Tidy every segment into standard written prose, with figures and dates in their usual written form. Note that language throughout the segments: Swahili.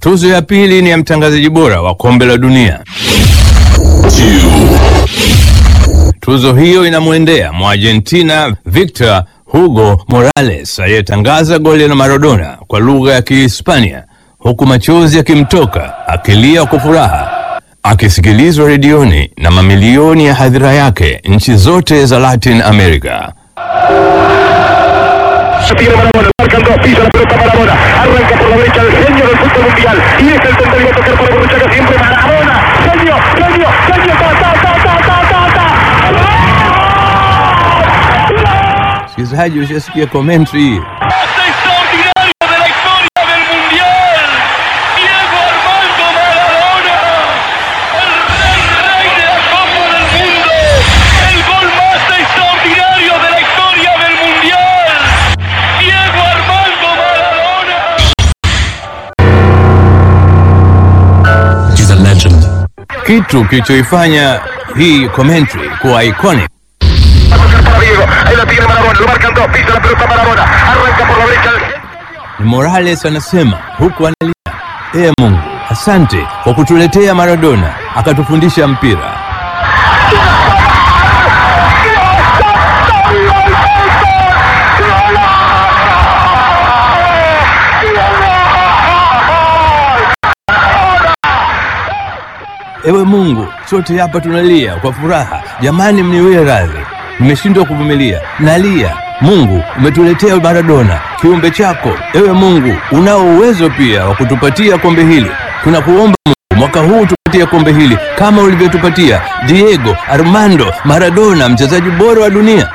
Tuzo ya pili ni ya mtangazaji bora wa kombe la dunia. Tuzo hiyo inamwendea Mwargentina Victor Hugo Morales aliyetangaza goli la Maradona kwa lugha ya Kihispania, huku machozi yakimtoka akilia kwa furaha, akisikilizwa redioni na mamilioni ya hadhira yake nchi zote za Latin America. Tiene Maradona, marcan dos, pisa la pelota Maradona, arranca por la derecha el genio del fútbol mundial, y es el tendría a tocar para Borruchaga siempre Maradona, genio, Msikilizaji, ushasikia commentary. Kitu kilichoifanya hii commentary kuwa iconic ni Morales anasema huku analia, Mungu, asante kwa kutuletea Maradona akatufundisha mpira. Ewe Mungu, sote hapa tunalia kwa furaha. Jamani, mniwie radhi, nimeshindwa kuvumilia, nalia. Mungu, umetuletea Maradona, kiumbe chako. Ewe Mungu, unao uwezo pia wa kutupatia kombe hili. Tunakuomba Mungu, mwaka huu tupatie kombe hili kama ulivyotupatia Diego Armando Maradona, mchezaji bora wa dunia.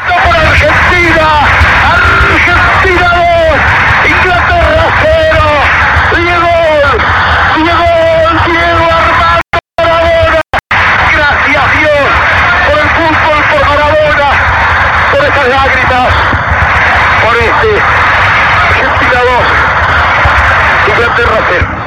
Lágrimas por Argentina 2, Inglaterra 0.